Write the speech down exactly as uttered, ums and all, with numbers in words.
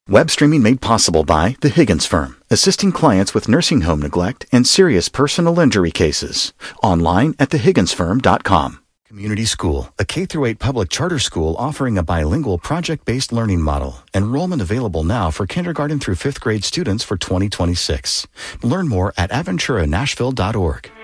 Web streaming made possible by The Higgins Firm, assisting clients with nursing home neglect and serious personal injury cases. Online at the higgins firm dot com. Community School, a K through eight public charter school offering a bilingual project-based learning model. Enrollment available now for kindergarten through fifth grade students for twenty twenty-six. Learn more at aventura nashville dot org.